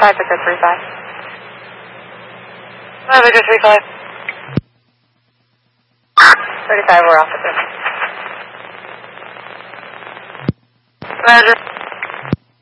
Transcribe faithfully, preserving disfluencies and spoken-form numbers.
thirty-five, Victor three five. Hi, Victor three five. thirty-five, we're off at this. Roger.